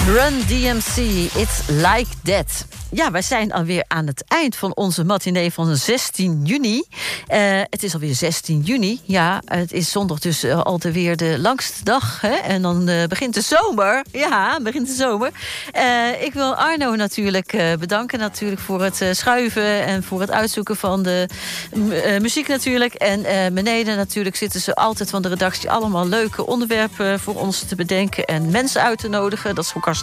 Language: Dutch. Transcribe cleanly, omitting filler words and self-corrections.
Run DMC, It's Like That. Ja, wij zijn alweer aan het eind van onze matinee van 16 juni. Het is alweer 16 juni. Ja, het is zondag dus alweer de langste dag. Hè? En dan begint de zomer. Ja, begint de zomer. Ik wil Arno natuurlijk bedanken natuurlijk voor het schuiven... en voor het uitzoeken van de muziek natuurlijk. En beneden natuurlijk zitten ze altijd van de redactie... allemaal leuke onderwerpen voor ons te bedenken... en mensen uit te nodigen. Dat is ook hartstikke